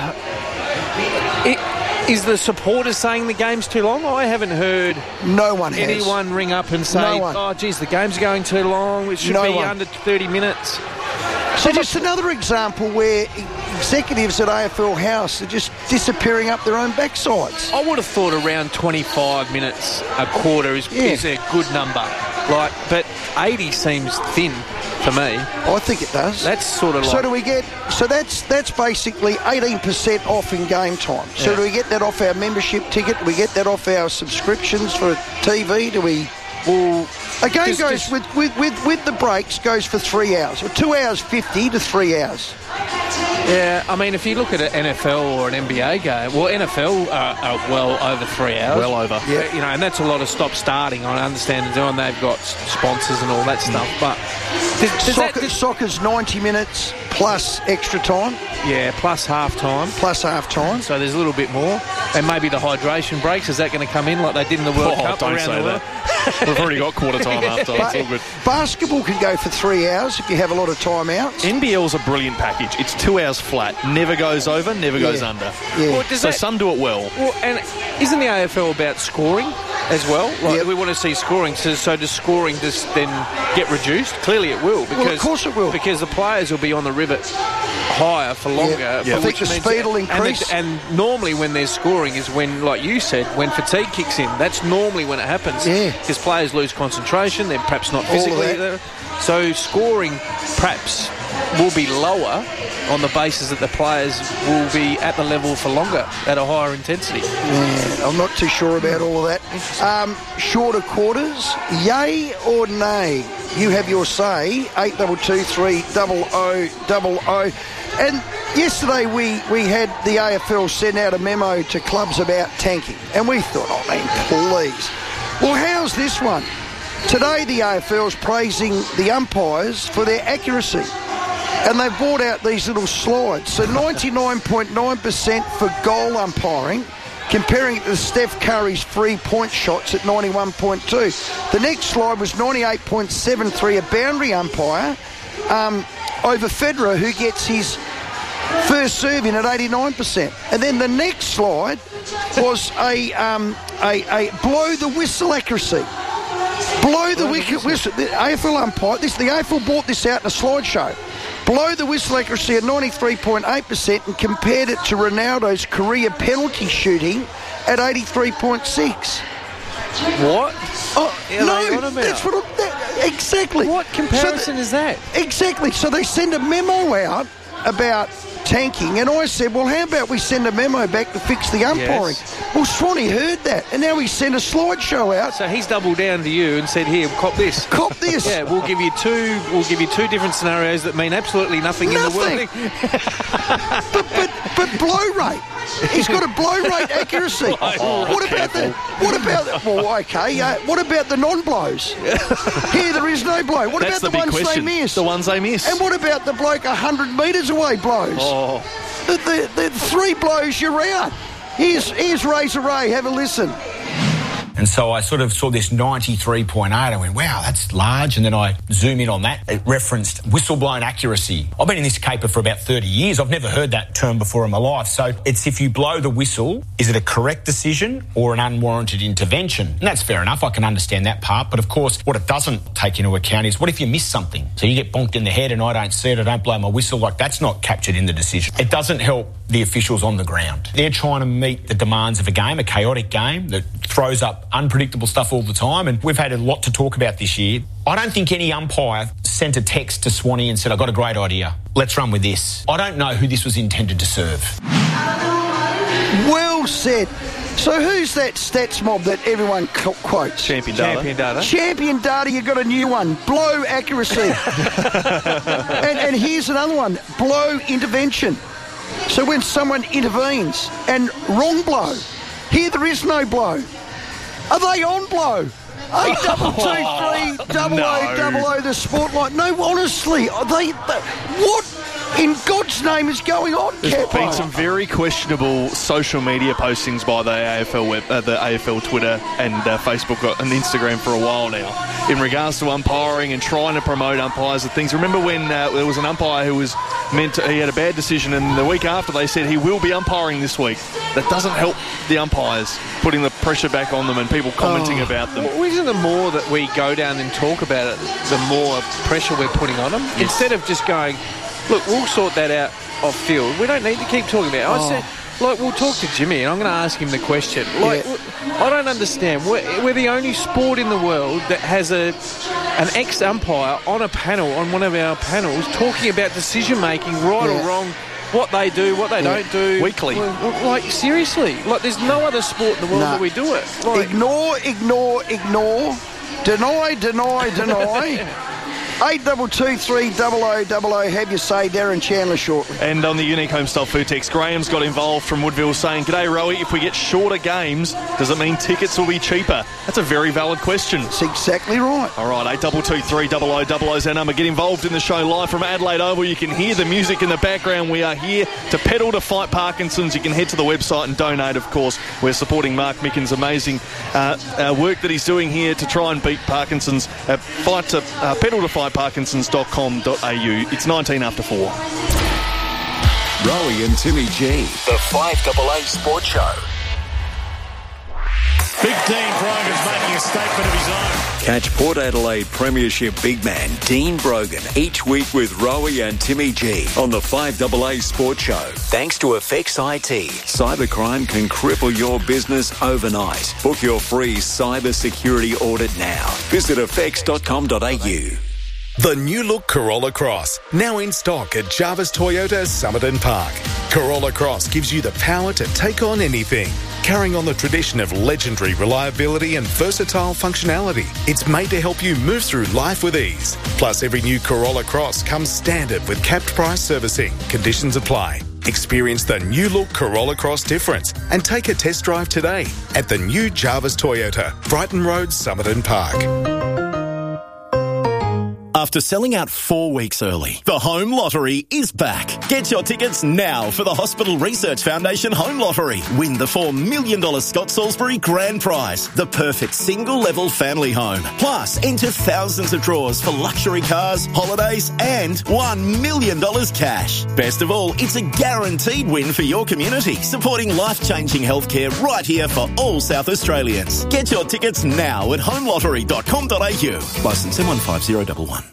Uh, it, is the supporters saying the game's too long? I haven't heard no one has. anyone ring up and say, no oh, geez, the game's going too long. It should no be one. under thirty minutes. So just another example where executives at A F L House are just disappearing up their own backsides. I would have thought around twenty-five minutes a quarter is, yeah. is a good number. Like, but eighty seems thin to me. I think it does. That's sort of like... So do we get... So that's that's basically eighteen percent off in game time. So Yeah. do we get that off our membership ticket? Do we get that off our subscriptions for T V? Do we... Well... A game Just- goes just- with, with, with, with the breaks goes for three hours, or two hours fifty to three hours. Yeah, I mean, if you look at an N F L or an N B A game, well, N F L are, are well over three hours. Well over. Yeah. You know, and that's a lot of stop-starting. I understand and they've got sponsors and all that stuff, but... Does, does Soccer, that, does, soccer's ninety minutes plus extra time. yeah, plus half-time. Plus half-time. So there's a little bit more. And maybe the hydration breaks, is that going to come in like they did in the World Oh, Cup don't around say the world? that. We've already got quarter time after. Ba- It's all good. Basketball can go for three hours if you have a lot of time outs. N B L's a brilliant package. It's two hours flat. Never goes over, never Yeah. goes under. Yeah. Well, does So that- some do it well. Well, and isn't the A F L about scoring? as well? Like, Yep. we want to see scoring. So, so does scoring just then get reduced? Clearly it will. Because, Well, of course it will. Because the players will be on the rivet higher for longer. Yep. for Yep. I which think the means- speed will and the- increase. And, normally when there's scoring is when, like you said, when fatigue kicks in. That's normally when it happens. Yeah. Because players lose concentration. They're perhaps not All of physically that. there. So scoring perhaps will be lower on the basis that the players will be at the level for longer at a higher intensity. Yeah, I'm not too sure about all of that. Um, shorter quarters, yay or nay? You have your say. Eight double two three double o double o. And yesterday we, we had the A F L send out a memo to clubs about tanking, and we thought, oh man, please. Well, how's this one? Today the A F L's praising the umpires for their accuracy. And they've brought out these little slides. So ninety-nine point nine percent for goal umpiring, comparing it to Steph Curry's three-point shots at ninety-one point two. The next slide was ninety-eight point seven three, a boundary umpire, um, over Federer, who gets his first serve in at eighty-nine percent. And then the next slide was a, um, a, a blow the whistle accuracy. Blow the wicket whistle. The A F L umpire, this, the A F L brought this out in a slideshow. Blow the whistle accuracy at ninety-three point eight percent and compared it to Ronaldo's career penalty shooting at eighty-three point six. What? Oh, Yeah, no, like, what about? that's what I'm, that, exactly. What comparison So the- is that? Exactly. So they send a memo out about tanking, and I said, well, how about we send a memo back to fix the umpiring? Yes. Well, Swanee heard that, and now he sent a slideshow out. So he's doubled down to you and said, "Here, cop this." Cop this. Yeah, we'll give you two. We'll give you two different scenarios that mean absolutely nothing, Nothing. in the world. but, but but blow rate. He's got a blow rate accuracy. Oh, what about the? What about the, well, okay. Uh, what about the non-blows? Here, there is no blow. What That's about the, the big ones question. they miss? The ones they miss. And what about the bloke a hundred metres away blows? Oh. The, the, the three blows you're out. Here's here's Razor Ray. Have a listen. And so I sort of saw this ninety-three point eight. I went, wow, that's large. And then I zoom in on that. It referenced whistle-blown accuracy. I've been in this caper for about thirty years. I've never heard that term before in my life. So it's if you blow the whistle, is it a correct decision or an unwarranted intervention? And that's fair enough. I can understand that part. But of course, what it doesn't take into account is what if you miss something? So you get bonked in the head and I don't see it, I don't blow my whistle. Like, that's not captured in the decision. It doesn't help the officials on the ground. They're trying to meet the demands of a game, a chaotic game that throws up unpredictable stuff all the time, and we've had a lot to talk about this year. I don't think any umpire sent a text to Swanee and said, I've got a great idea, let's run with this. I don't know who this was intended to serve. Well said. So who's that stats mob that everyone co- quotes? Champion Data. Champion Data. Champion Data, you got a new one. Blow accuracy. and, and here's another one. Blow intervention. So when someone intervenes and wrong blow, here there is no blow. Are they on blow? Eight double two three double O double O the spotlight. No, honestly, are they, they what in God's name is going on, There's Capo? been some very questionable social media postings by the A F L web, uh, the A F L Twitter and uh, Facebook and Instagram for a while now in regards to umpiring and trying to promote umpires and things. Remember when uh, there was an umpire who was meant to, he had a bad decision, and the week after they said he will be umpiring this week. That doesn't help the umpires, putting the pressure back on them and people commenting Oh. about them. Well, isn't the more that we go down and talk about it, the more pressure we're putting on them? Yes. Instead of just going, look, we'll sort that out off field. We don't need to keep talking about it. I Oh. said, like, we'll talk to Jimmy and I'm going to ask him the question. Like, I don't understand. We're, we're the only sport in the world that has a an ex-umpire on a panel, on one of our panels, talking about decision-making, right Yeah. or wrong, what they do, what they Yeah. don't do. Weekly. Well, well, Like, seriously. Like, there's no other sport in the world Nah. that we do it. Like, Ignore, ignore, ignore. Deny, deny, deny. Eight double two three double O double O. Have your say, Darren Chandler shortly. And on the Unique Homestyle Food Text, Graham's got involved from Woodville saying, G'day, Rowie, if we get shorter games, does it mean tickets will be cheaper? That's a very valid question. That's exactly right. All right, eight double two three double O double O is our number. Get involved in the show live from Adelaide Oval. You can hear the music in the background. We are here to pedal to fight Parkinson's. You can head to the website and donate, of course. We're supporting Mark Mickens' amazing uh, uh, work that he's doing here to try and beat Parkinson's. Uh, fight to, uh, pedal to fight parkinsons dot com dot a u. It's nineteen after four. Rowie and Timmy G. The five A A Sports Show. Big Dean Brogan's making a statement of his own. Catch Port Adelaide Premiership big man Dean Brogan each week with Rowie and Timmy G on the five A A Sports Show. Thanks to Effects I T. Cybercrime can cripple your business overnight. Book your free cyber security audit now. Visit effects dot com dot a u. The new look Corolla Cross, now in stock at Jarvis Toyota Summerton Park. Corolla Cross gives you the power to take on anything. Carrying on the tradition of legendary reliability and versatile functionality, it's made to help you move through life with ease. Plus, every new Corolla Cross comes standard with capped price servicing. Conditions apply. Experience the new look Corolla Cross difference and take a test drive today at the new Jarvis Toyota, Brighton Road, Summerton Park. After selling out four weeks early, the Home Lottery is back. Get your tickets now for the Hospital Research Foundation Home Lottery. Win the four million dollars Scott Salisbury Grand Prize, the perfect single-level family home. Plus, enter thousands of draws for luxury cars, holidays and one million dollars cash. Best of all, it's a guaranteed win for your community, supporting life-changing healthcare right here for all South Australians. Get your tickets now at home lottery dot com dot a u. Licence M one five zero one one.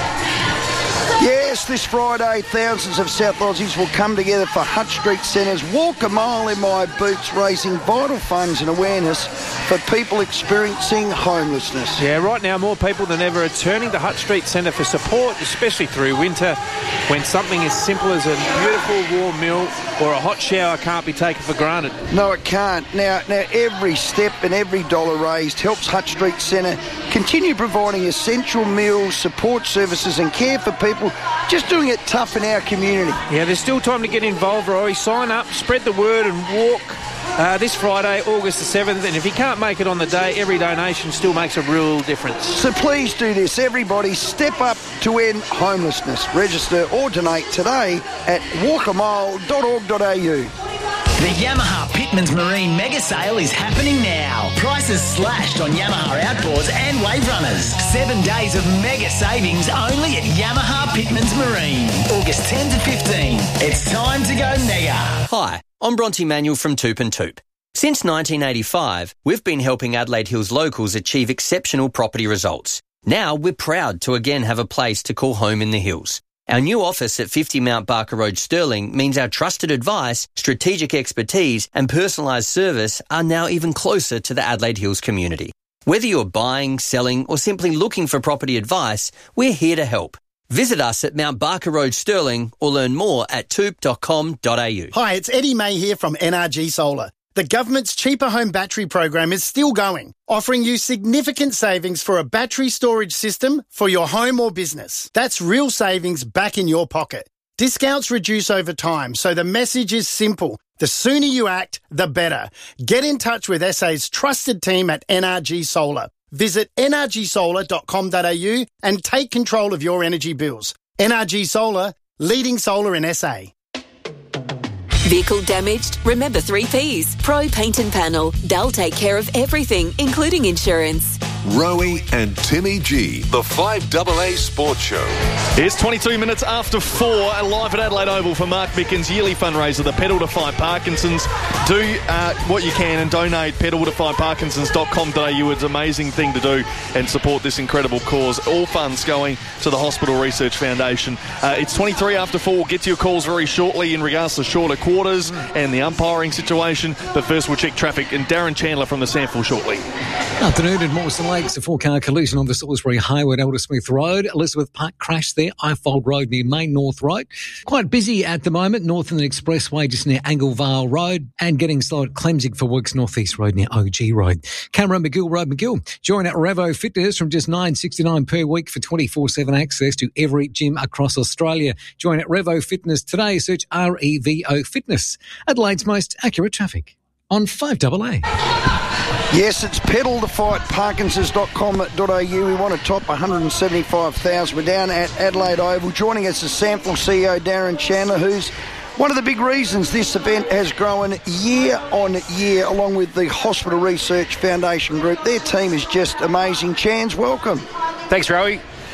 Yes, this Friday, thousands of South Aussies will come together for Hutt Street Centre's Walk a Mile in My Boots, raising vital funds and awareness for people experiencing homelessness. Yeah, right now more people than ever are turning to Hutt Street Centre for support, especially through winter, when something as simple as a beautiful warm meal or a hot shower can't be taken for granted. No, it can't. Now, now every step and every dollar raised helps Hutt Street Centre continue providing essential meals, support services and care for people just doing it tough in our community. Yeah, there's still time to get involved, Roy. Sign up, spread the word and walk uh, this Friday, August the seventh. And if you can't make it on the day, every donation still makes a real difference. So please do this. Everybody step up to end homelessness. Register or donate today at walk a mile dot org dot a u. The Yamaha Pitmans Marine Mega Sale is happening now. Prices slashed on Yamaha outboards and wave runners. Seven days of mega savings only at Yamaha Pitmans Marine. August tenth to fifteenth. It's time to go mega. Hi, I'm Bronte Manuel from Toop and Toop. Since nineteen eighty-five, we've been helping Adelaide Hills locals achieve exceptional property results. Now we're proud to again have a place to call home in the hills. Our new office at fifty Mount Barker Road, Stirling, means our trusted advice, strategic expertise and personalised service are now even closer to the Adelaide Hills community. Whether you're buying, selling or simply looking for property advice, we're here to help. Visit us at Mount Barker Road, Stirling or learn more at toop dot com dot a u. Hi, it's Eddie May here from N R G Solar. The government's Cheaper Home Battery program is still going, offering you significant savings for a battery storage system for your home or business. That's real savings back in your pocket. Discounts reduce over time, so the message is simple. The sooner you act, the better. Get in touch with S A's trusted team at N R G Solar. Visit n r g solar dot com dot a u and take control of your energy bills. N R G Solar, leading solar in S A. Vehicle damaged? Remember three P's. Pro Paint and Panel. They'll take care of everything, including insurance. Rowie and Timmy G, the five A A Sports Show. It's twenty-two minutes after four, live at Adelaide Oval for Mark Mickens' yearly fundraiser, the Pedal to Fight Parkinson's. Do uh, what you can and donate pedal to fight parkinsons dot com dot a u. It's an amazing thing to do and support this incredible cause. All funds going to the Hospital Research Foundation. Uh, it's twenty-three after four. We'll get to your calls very shortly in regards to shorter quarters and the umpiring situation. But first we'll check traffic and Darren Chandler from the Sample shortly. Afternoon in Mawson Lakes, a four-car collision on the Salisbury Highway at Eldersmith Road. Elizabeth Park crash there, Ifold Road near Main North Road. Quite busy at the moment, north of the Expressway just near Anglevale Road, and getting slow at Clemsig for works North East Road near O G Road. Cameron McGill Road McGill. Join at Revo Fitness from just nine dollars sixty-nine per week for twenty-four seven access to every gym across Australia. Join at Revo Fitness today. Search R E V O Fitness. Adelaide's most accurate traffic on five A A. Yes, it's pedal to fight parkinsons dot com dot a u. We want to top one hundred seventy-five thousand. We're down at Adelaide Oval. Joining us is Sample C E O Darren Chandler, who's one of the big reasons this event has grown year on year, along with the Hospital Research Foundation Group. Their team is just amazing. Chans, welcome. Thanks, Rowie.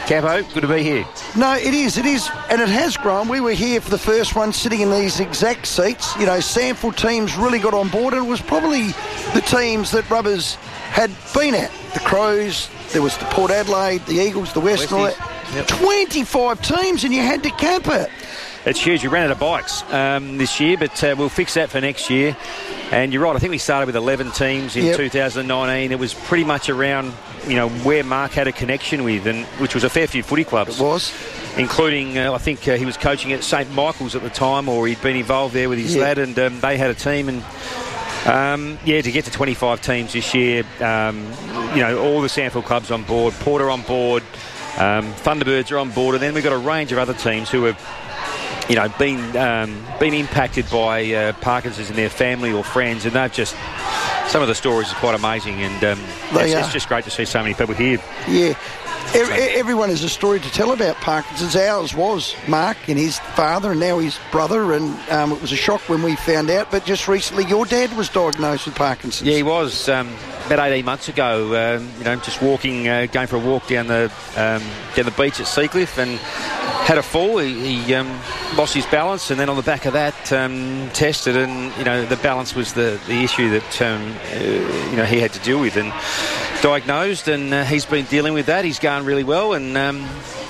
Campo, good to be here. No, it is, it is, and it has grown. We were here for the first one, sitting in these exact seats. You know, Sample teams really got on board, and it was probably the teams that Rubbers had been at. The Crows, there was the Port Adelaide, the Eagles, the West, and all that. Yep. twenty-five teams, and you had to cap it. It's huge. We ran out of bikes um, this year, but uh, we'll fix that for next year. And you're right, I think we started with eleven teams in yep. two thousand nineteen. It was pretty much around, you know, where Mark had a connection with, and which was a fair few footy clubs. It was. Including, uh, I think uh, he was coaching at Saint Michael's at the time, or he'd been involved there with his yeah. lad, and um, they had a team. And um, yeah, to get to twenty-five teams this year, um, you know, all the Sandfield clubs on board, Porter on board, um, Thunderbirds are on board, and then we've got a range of other teams who have, you know, been um, been impacted by uh, Parkinson's in their family or friends, and they've just, some of the stories are quite amazing, and um, it's, it's just great to see so many people here. Yeah. Every, everyone has a story to tell about Parkinson's. Ours was Mark and his father, and now his brother, and um, it was a shock when we found out, but just recently your dad was diagnosed with Parkinson's. Yeah, he was um, about eighteen months ago, um, you know, just walking, uh, going for a walk down the um, down the beach at Seacliff, and had a fall. He, he um, lost his balance, and then on the back of that um, tested, and you know, the balance was the, the issue that um, uh, you know, he had to deal with, and diagnosed, and uh, he's been dealing with that. He's going really well, and um,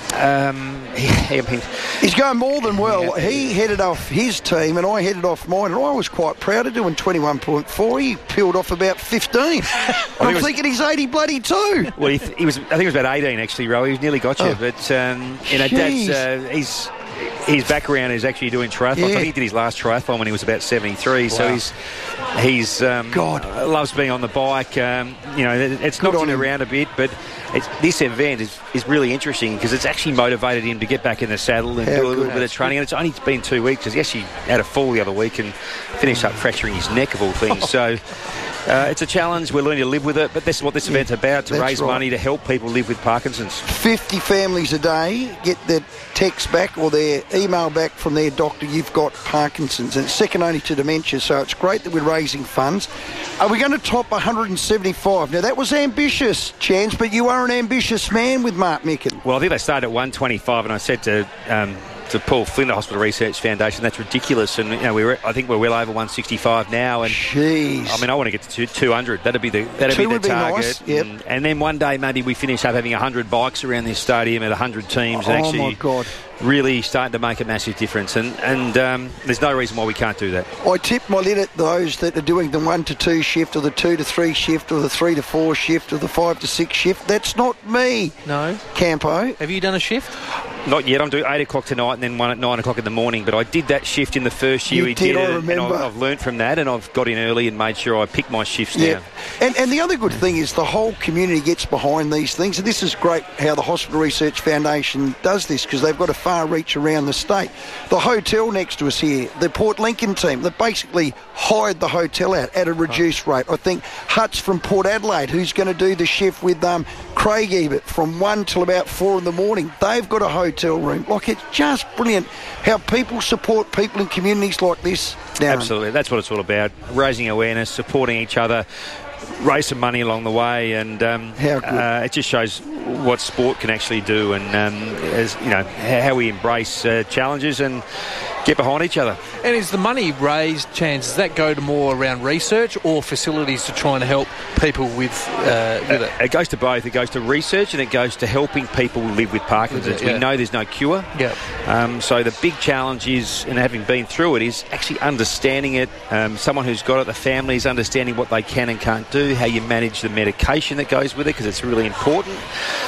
um, he, I mean, he's going more than well. Yeah. He headed off his team, and I headed off mine, and I was quite proud of doing twenty-one point four. He peeled off about fifteen. I'm was, thinking he's eighty bloody two. Well, he, th- he was. I think it was about eighteen actually, Rowie. He's nearly got you, oh. but um, you know, Dad's uh, he's. His background is actually doing triathlons. Yeah. I think he did his last triathlon when he was about seventy-three. Wow. So he's he's um, God loves being on the bike. Um, you know, it's knocked him around a bit, but it's, this event is, is really interesting because it's actually motivated him to get back in the saddle and How do a little bit of training. And it's only been two weeks because he actually had a fall the other week and finished up fracturing his neck of all things. Oh. So. Uh, it's a challenge. We're learning to live with it, but this is what this event's yeah, about, to raise right. money to help people live with Parkinson's. fifty families a day get their text back or their email back from their doctor, you've got Parkinson's, and it's second only to dementia, so it's great that we're raising funds. Are we going to top one hundred seventy-five? Now, that was ambitious, Chance, but you are an ambitious man with Mark Micken. Well, I think they started at one twenty-five, and I said to... Um, to Paul Flynn, the Hospital Research Foundation, that's ridiculous, and you know we're I think we're well over one sixty-five now, and Jeez. I mean I want to get to two hundred. That'd be the that'd Two be the target. Nice. Yep. And, and then one day maybe we finish up having one hundred bikes around this stadium at one hundred teams, oh, and actually my God. really starting to make a massive difference, and and um, there's no reason why we can't do that. I tip my lid at those that are doing the one to two shift, or the two to three shift, or the three to four shift, or the five to six shift. That's not me. No, Campo. Have you done a shift? Not yet. I'm doing eight o'clock tonight and then one at nine o'clock in the morning. But I did that shift in the first year you we did, did I it, remember. and I've, I've learned from that, and I've got in early and made sure I pick my shifts yeah. now. And, and the other good thing is the whole community gets behind these things, and this is great how the Hospital Research Foundation does this because they've got a far reach around the state. The hotel next to us here, the Port Lincoln team, they basically hired the hotel out at a reduced rate. I think Huts from Port Adelaide, who's going to do the shift with um, Craig Ebert from one till about four in the morning, they've got a hotel room. Like, it's just brilliant how people support people in communities like this. Darren. Absolutely, that's what it's all about, raising awareness, supporting each other, raise some money along the way, and um, how good. Uh, it just shows what sport can actually do, and um, as you know how we embrace uh, challenges and get behind each other. And is the money raised, Chance, does that go to more around research or facilities to try and help people with, uh, with it? It goes to both. It goes to research and it goes to helping people live with Parkinson's. Yeah. We know there's no cure. Yeah. Um, so the big challenge is, and having been through it, is actually understanding it. Um, someone who's got it, the family is understanding what they can and can't do, how you manage the medication that goes with it, because it's really important.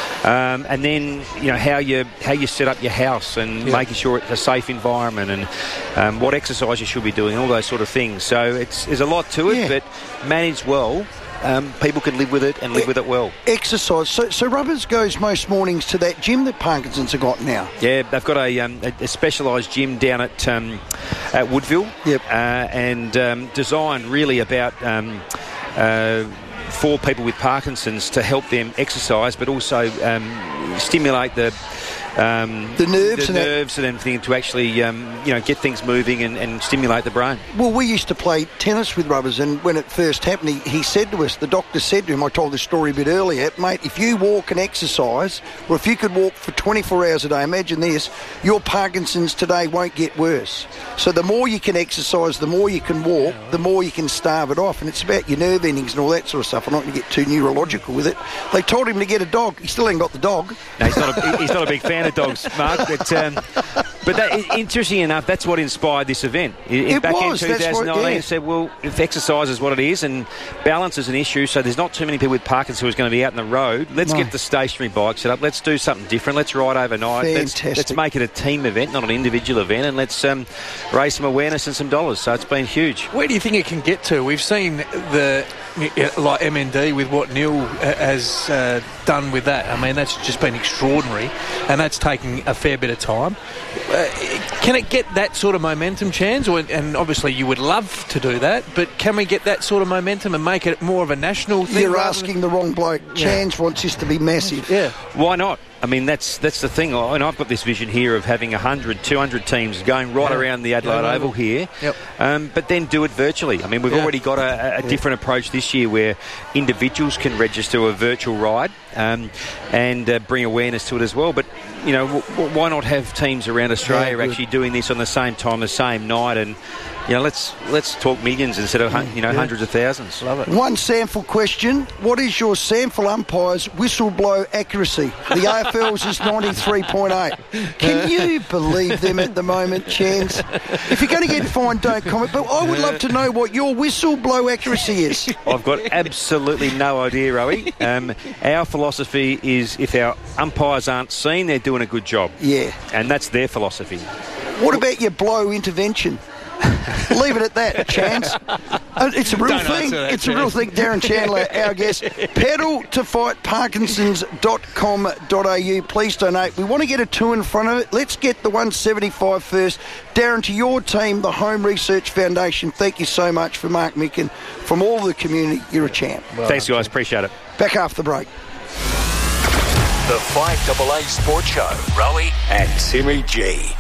Um, and then you know how you how you set up your house and yeah. making sure it's a safe environment, and um, what exercise you should be doing, all those sort of things. So it's there's a lot to it, yeah. but managed well, um, people can live with it and live e- with it well. Exercise. So, so Rubbers goes most mornings to that gym that Parkinson's have got now. Yeah, they've got a, um, a, a specialised gym down at um, at Woodville. Yep. Uh, and um, designed really about. Um, uh, for people with Parkinson's to help them exercise, but also um, stimulate the um, the nerves, the and, nerves and everything to actually um, you know get things moving and, and stimulate the brain. Well, we used to play tennis with Rubbers, and when it first happened, he, he said to us, the doctor said to him, I told this story a bit earlier, mate, if you walk and exercise, or if you could walk for twenty-four hours a day, imagine this, your Parkinson's today won't get worse. So the more you can exercise, the more you can walk, the more you can starve it off, and it's about your nerve endings and all that sort of stuff. I'm not going to get too neurological with it. They told him to get a dog. He still ain't got the dog. No, he's not a, he's not a big fan of dogs, Mark, but... Um, But that, interesting enough, that's what inspired this event. In, it back was. in twenty nineteen, what, yeah. said, well, if exercise is what it is and balance is an issue, so there's not too many people with Parkinson's who are going to be out on the road, let's no. get the stationary bike set up. Let's do something different. Let's ride overnight. Let's, let's make it a team event, not an individual event, and let's um, raise some awareness and some dollars. So it's been huge. Where do you think it can get to? We've seen the like M N D with what Neil has uh, done with that. I mean, that's just been extraordinary, and that's taking a fair bit of time. Uh, can it get that sort of momentum, Chance? Or, and obviously you would love to do that, but can we get that sort of momentum and make it more of a national thing? You're asking than... the wrong bloke. Yeah. Chance wants this to be massive. Yeah. Why not? I mean, that's that's the thing. And I've got this vision here of having one hundred, two hundred teams going right yeah. around the Adelaide yeah, Oval here, yep. um, but then do it virtually. I mean, we've yeah. already got a, a yeah. different approach this year where individuals can register a virtual ride um, and uh, bring awareness to it as well. But, you know, w- why not have teams around Australia yeah, actually doing this on the same time, the same night, and you know, let's let's talk millions instead of you know yeah. hundreds of thousands. Love it. One sample question: what is your sample umpire's whistle blow accuracy? The A F L's is ninety-three point eight. Can you believe them at the moment, Chance? If you're going to get fined, don't comment. But I would love to know what your whistle blow accuracy is. I've got absolutely no idea, Rowie. Um, our philosophy is if our umpires aren't seen, they're doing a good job. Yeah, and that's their philosophy. What about your blow intervention? Leave it at that, Chance. Uh, it's a real Don't thing. that, it's Chance. a real thing. Darren Chandler, our guest. pedal to fight parkinsons dot com dot a u. Please donate. We want to get a two in front of it. Let's get the one seventy-five first. Darren, to your team, the Home Research Foundation, thank you so much for Mark Micken. From all of the community, you're a champ. Well, Thanks, guys. Appreciate it. Back after the break. The five A A Sports Show. Rowie and Timmy G.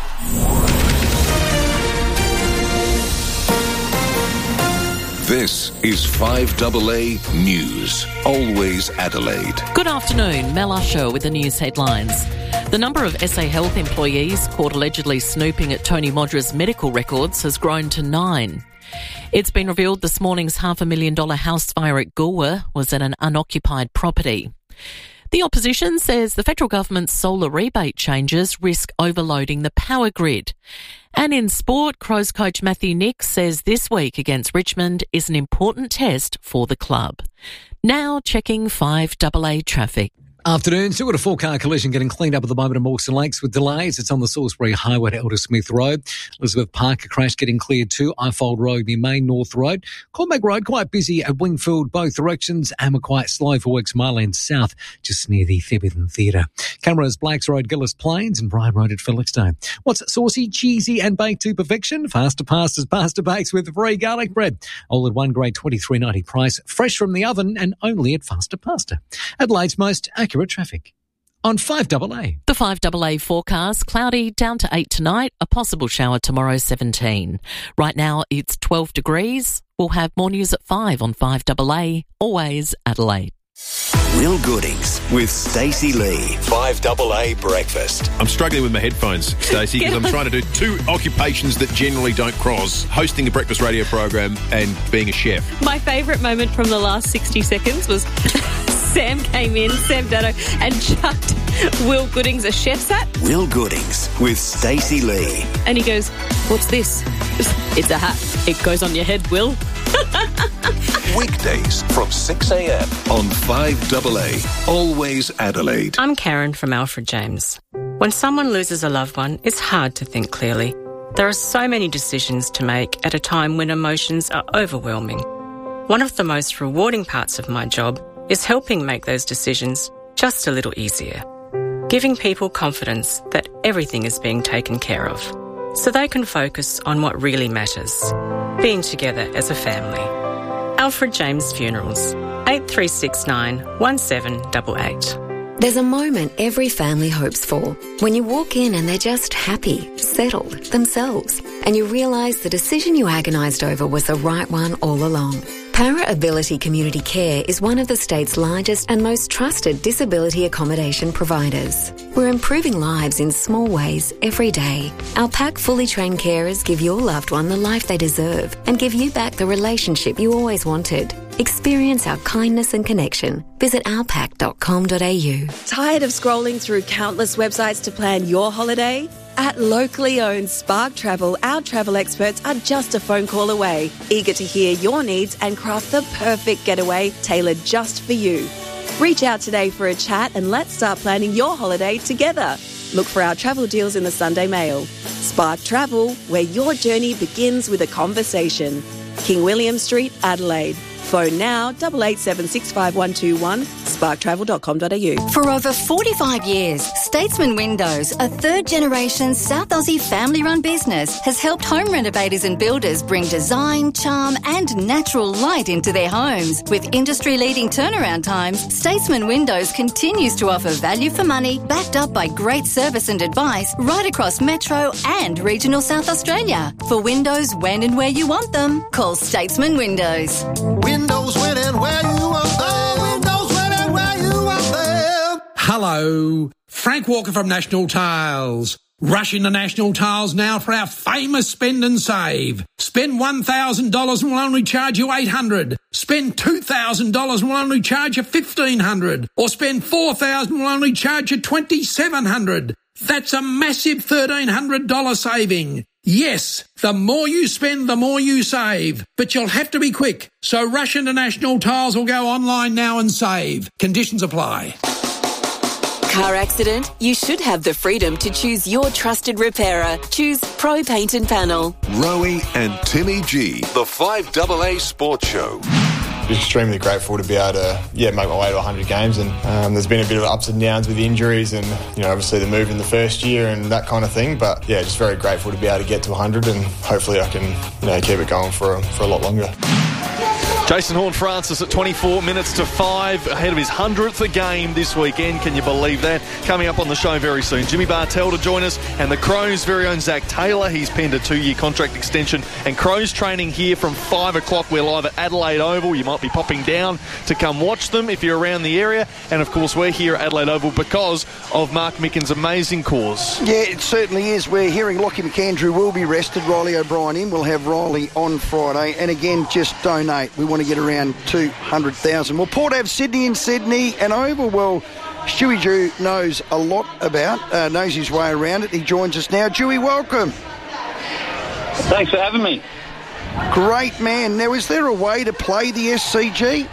This is five A A News. Always Adelaide. Good afternoon. Mel Usher with the news headlines. The number of S A Health employees caught allegedly snooping at Tony Modra's medical records has grown to nine. It's been revealed this morning's half a million dollar house fire at Goolwa was at an unoccupied property. The opposition says the federal government's solar rebate changes risk overloading the power grid. And in sport, Crows coach Matthew Nicks says this week against Richmond is an important test for the club. Now checking five A A traffic. Afternoon. Still got a four-car collision getting cleaned up at the moment at Mawson Lakes with delays. It's on the Salisbury Highway to Elder Smith Road. Elizabeth Park, a crash getting cleared too. Ifold Road near Main North Road. Cormac Road, quite busy at Wingfield, both directions. And we're quite slow for works Marland South, just near the Thebarton Theatre. Cameras, Blacks Road, Gillis Plains, and Bryan Road at Felixstowe. What's saucy, cheesy and baked to perfection? Faster pastas, pasta bakes with free garlic bread. All at one grade twenty-three ninety price. Fresh from the oven and only at Faster Pasta. Adelaide's most accurate traffic on five A A. The five A A forecast, cloudy down to eight tonight, a possible shower tomorrow seventeen. Right now it's twelve degrees. We'll have more news at five on five A A, always Adelaide. Will Goodings with Stacey Lee. five A A Breakfast. I'm struggling with my headphones, Stacey, because I'm trying to do two occupations that generally don't cross, hosting a breakfast radio program and being a chef. My favourite moment from the last sixty seconds was Sam came in, Sam Dado, and chucked Will Goodings a chef's hat. Will Goodings with Stacey Lee. And he goes, "What's this?" "It's a hat. It goes on your head, Will." Weekdays from six a.m. on five A A. Always Adelaide. I'm Karen from Alfred James. When someone loses a loved one, it's hard to think clearly. There are so many decisions to make at a time when emotions are overwhelming. One of the most rewarding parts of my job is helping make those decisions just a little easier. Giving people confidence that everything is being taken care of, so they can focus on what really matters, being together as a family. Alfred James Funerals, eight three six nine, one seven eight eight. There's a moment every family hopes for, when you walk in and they're just happy, settled, themselves, and you realise the decision you agonised over was the right one all along. Para Ability Community Care is one of the state's largest and most trusted disability accommodation providers. We're improving lives in small ways every day. Our PAC fully trained carers give your loved one the life they deserve and give you back the relationship you always wanted. Experience our kindness and connection. Visit our pac dot com dot a u. Tired of scrolling through countless websites to plan your holiday? At locally owned Spark Travel, our travel experts are just a phone call away, eager to hear your needs and craft the perfect getaway tailored just for you. Reach out today for a chat and let's start planning your holiday together. Look for our travel deals in the Sunday Mail. Spark Travel, where your journey begins with a conversation. King William Street, Adelaide. Phone now, eight eight seven six five one two one, spark travel dot com dot a u. For over forty-five years, Statesman Windows, a third-generation South Aussie family-run business, has helped home renovators and builders bring design, charm and natural light into their homes. With industry-leading turnaround times, Statesman Windows continues to offer value for money, backed up by great service and advice right across Metro and regional South Australia. For windows when and where you want them, call Statesman Windows. Windows when and where you want them. Windows when and where you want them. Hello, Frank Walker from National Tiles. Rush into National Tiles now for our famous spend and save. Spend one thousand dollars and we'll only charge you eight hundred dollars. Spend two thousand dollars and we'll only charge you fifteen hundred dollars. Or spend four thousand dollars and we'll only charge you twenty-seven hundred dollars. That's a massive thirteen hundred dollars saving. Yes, the more you spend, the more you save. But you'll have to be quick. So rush into National Tiles or go online now and save. Conditions apply. Car accident? You should have the freedom to choose your trusted repairer. Choose Pro Paint and Panel. Rowie and Timmy G, the five A A Sports Show. Extremely grateful to be able to yeah make my way to one hundred games, and um, there's been a bit of ups and downs with injuries and you know obviously the move in the first year and that kind of thing, but yeah just very grateful to be able to get to one hundred and hopefully I can you know keep it going for for a lot longer. Jason Horne-Francis at twenty-four minutes to five, ahead of his hundredth game this weekend. Can you believe that? Coming up on the show very soon, Jimmy Bartell to join us, and the Crows' very own Zach Taylor. He's penned a two-year contract extension, and Crows training here from five o'clock. We're live at Adelaide Oval. You might be popping down to come watch them if you're around the area. And, of course, we're here at Adelaide Oval because of Mark Micken's amazing cause. Yeah, it certainly is. We're hearing Lockie McAndrew will be rested. Riley O'Brien in. We'll have Riley on Friday. And, again, just donate. We want to get around two hundred thousand. Well, Port Ave Sydney and Sydney and Oval. Well, Stewie Jew knows a lot about, uh, knows his way around it. He joins us now. Dewey, welcome. Thanks for having me. Great, man. Now, is there a way to play the S C G?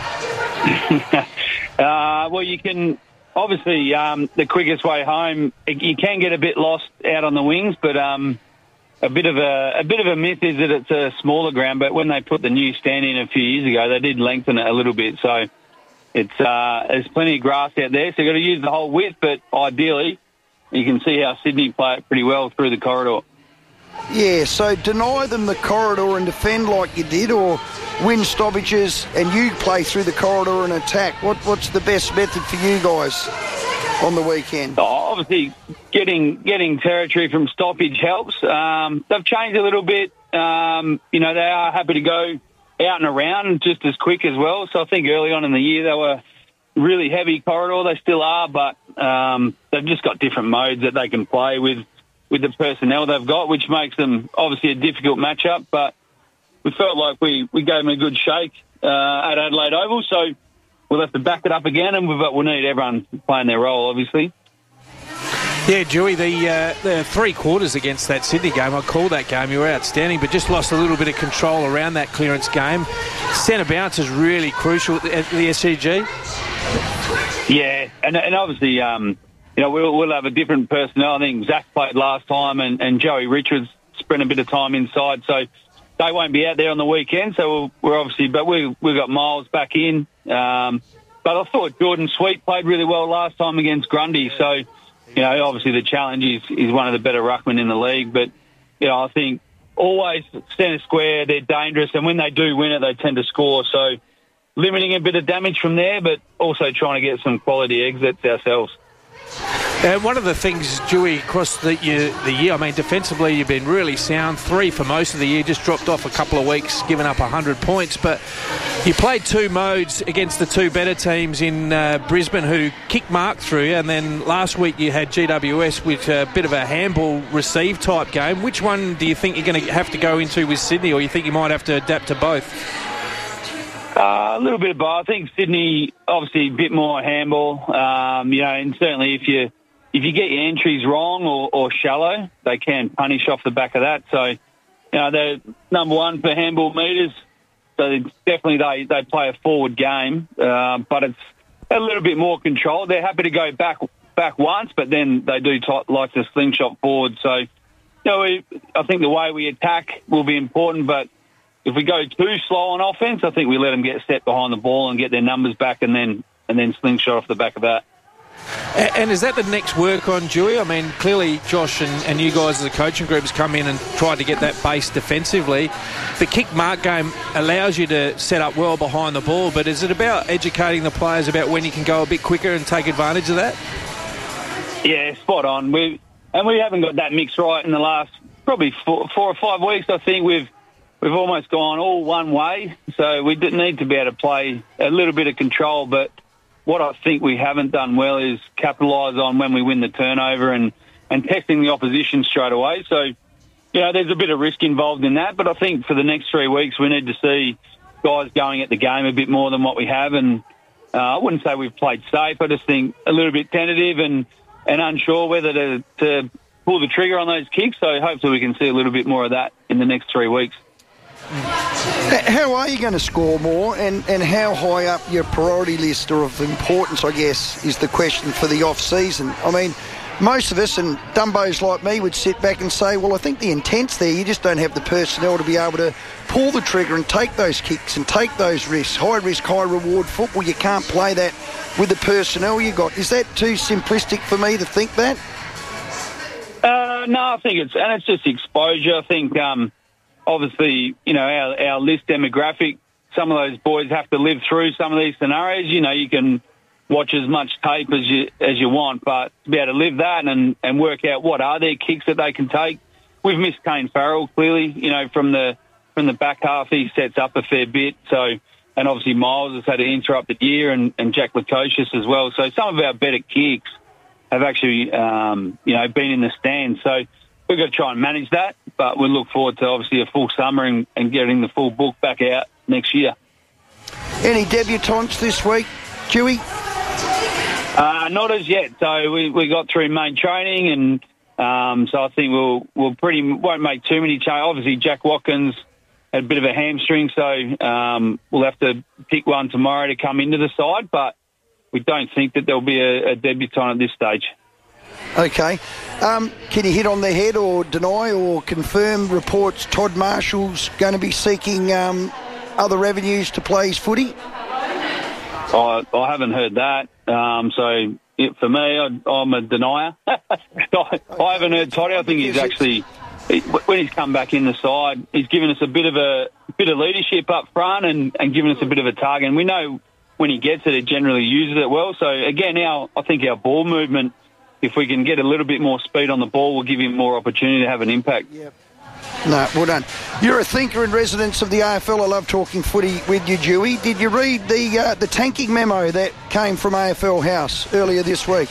uh, well, you can, obviously, um, the quickest way home, you can get a bit lost out on the wings, but um, a bit of a, a bit of a myth is that it's a smaller ground, but when they put the new stand in a few years ago, they did lengthen it a little bit, so it's uh, there's plenty of grass out there, so you've got to use the whole width, but ideally, you can see how Sydney play it pretty well through the corridor. Yeah, so deny them the corridor and defend like you did, or win stoppages and you play through the corridor and attack. What What's the best method for you guys on the weekend? Oh, obviously, getting getting territory from stoppage helps. Um, they've changed a little bit. Um, you know, they are happy to go out and around just as quick as well. So I think early on in the year they were really heavy corridor. They still are, but um, they've just got different modes that they can play with. with the personnel they've got, which makes them obviously a difficult matchup, but we felt like we, we gave them a good shake uh, at Adelaide Oval, so we'll have to back it up again, and we've, we'll need everyone playing their role, obviously. Yeah, Dewey, the, uh, the three quarters against that Sydney game, I called that game, you were outstanding, but just lost a little bit of control around that clearance game. Centre bounce is really crucial at the, at the S C G. Yeah, and, and obviously... Um, You know, we'll, we'll have a different personnel. I think Zach played last time and, and Joey Richards spent a bit of time inside, so they won't be out there on the weekend. So we'll, we're obviously, but we we've got Miles back in. Um, but I thought Jordan Sweet played really well last time against Grundy. So, you know, obviously the challenge is, is one of the better ruckmen in the league. But, you know, I think always centre square, they're dangerous. And when they do win it, they tend to score. So, limiting a bit of damage from there, but also trying to get some quality exits ourselves. And one of the things, Dewey, across the year, the year, I mean, defensively you've been really sound. Three for most of the year, just dropped off a couple of weeks, given up one hundred points. But you played two modes against the two better teams in uh, Brisbane who kicked mark through you. And then last week you had G W S with a bit of a handball receive type game. Which one do you think you're going to have to go into with Sydney, or you think you might have to adapt to both? Uh, a little bit of both. I think Sydney, obviously, a bit more handball. Um, you know, and certainly if you if you get your entries wrong or, or shallow, they can punish off the back of that. So, you know, they're number one for handball meters. So definitely they, they play a forward game, uh, but it's a little bit more controlled. They're happy to go back back once, but then they do t- like to slingshot forward. So, you know, we, I think the way we attack will be important, but if we go too slow on offense, I think we let them get set behind the ball and get their numbers back and then and then slingshot off the back of that. And is that the next work on, Dewey? I mean, clearly Josh and, and you guys as a coaching group has come in and tried to get that base defensively. The kick mark game allows you to set up well behind the ball, but is it about educating the players about when you can go a bit quicker and take advantage of that? Yeah, spot on. We And we haven't got that mix right in the last probably four, four or five weeks. I think we've we've almost gone all one way, so we did need to be able to play a little bit of control, but what I think we haven't done well is capitalise on when we win the turnover and, and testing the opposition straight away. So, you know, there's a bit of risk involved in that, but I think for the next three weeks we need to see guys going at the game a bit more than what we have. And uh, I wouldn't say we've played safe. I just think a little bit tentative and, and unsure whether to, to pull the trigger on those kicks. So hopefully we can see a little bit more of that in the next three weeks. How are you going to score more, and, and how high up your priority list or of importance, I guess, is the question for the off-season? I mean, most of us, and Dumbos like me, would sit back and say, well, I think the intent's there. You just don't have the personnel to be able to pull the trigger and take those kicks and take those risks. High-risk, high-reward football, you can't play that with the personnel you got. Is that too simplistic for me to think that? Uh, no, I think it's, and it's just exposure. I think... Um, Obviously, you know, our, our list demographic, some of those boys have to live through some of these scenarios. You know, you can watch as much tape as you as you want, but to be able to live that and, and work out what are their kicks that they can take. We've missed Kane Farrell, clearly, you know, from the from the back half. He sets up a fair bit. So, and obviously Miles has had an interrupted year and, and Jack Lukosius as well. So some of our better kicks have actually, um, you know, been in the stands. So we've got to try and manage that, but we look forward to obviously a full summer and, and getting the full book back out next year. Any debutants this week, Dewey? Uh, not as yet. So we, we got through main training, and um, so I think we'll we'll pretty won't make too many changes. Obviously, Jack Watkins had a bit of a hamstring, so um, we'll have to pick one tomorrow to come into the side, but we don't think that there'll be a, a debutant at this stage. Okay. Um, can you hit on the head or deny or confirm reports Todd Marshall's going to be seeking um, other revenues to play his footy? I, I haven't heard that. Um, so it, for me, I, I'm a denier. I, I haven't heard Toddy. I think he's actually, he, when he's come back in the side, he's given us a bit of a bit of leadership up front and, and given us a bit of a target. And we know when he gets it, he generally uses it well. So again, our I think our ball movement, if we can get a little bit more speed on the ball, we'll give him more opportunity to have an impact. Yep. No, well done. You're a thinker in residence of the A F L. I love talking footy with you, Dewey. Did you read the uh, the tanking memo that came from A F L House earlier this week?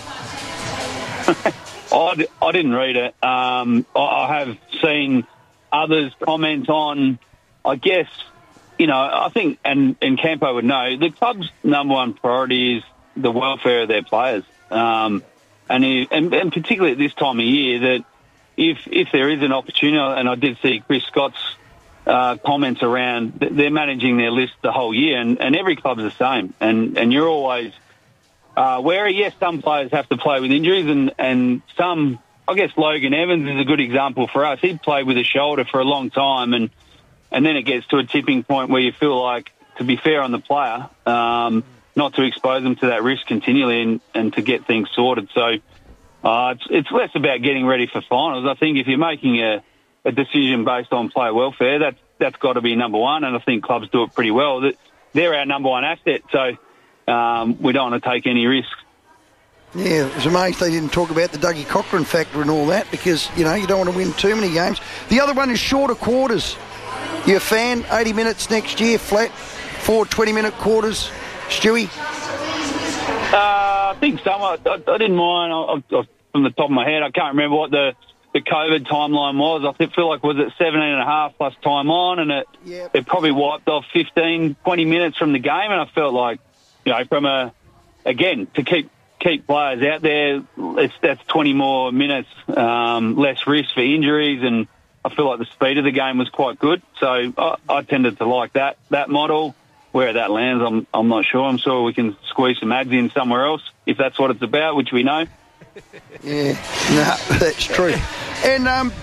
I, d- I didn't read it. Um, I, I have seen others comment on, I guess, you know, I think, and, and Campo would know, the club's number one priority is the welfare of their players. Um And, he, and and particularly at this time of year, that if if there is an opportunity, and I did see Chris Scott's uh, comments around, they're managing their list the whole year, and, and every club's the same. And and you're always uh, wary. Yes, some players have to play with injuries, and, and some, I guess Logan Evans is a good example for us. He played with a shoulder for a long time, and, and then it gets to a tipping point where you feel like, to be fair on the player, um, not to expose them to that risk continually and, and to get things sorted. So uh, it's, it's less about getting ready for finals. I think if you're making a, a decision based on player welfare, that's, that's got to be number one, and I think clubs do it pretty well. The, they're our number one asset. So um, we don't want to take any risks. Yeah, it was amazed they didn't talk about the Dougie Cochran factor and all that because, you know, you don't want to win too many games. The other one is shorter quarters. You're a fan, eighty minutes next year, flat, four twenty-minute quarters. Stewie? Uh, I think so. I, I, I didn't mind. I, I, from the top of my head, I can't remember what the, the COVID timeline was. I feel like was it seventeen and a half plus time on, and it yep. it probably wiped off fifteen, twenty minutes from the game, and I felt like, you know, from a, again, to keep keep players out there, it's, that's twenty more minutes, um, less risk for injuries, and I feel like the speed of the game was quite good. So I, I tended to like that that model. Where that lands, I'm I'm not sure. I'm sure we can squeeze some ads in somewhere else if that's what it's about, which we know. Yeah, no, that's true. And um,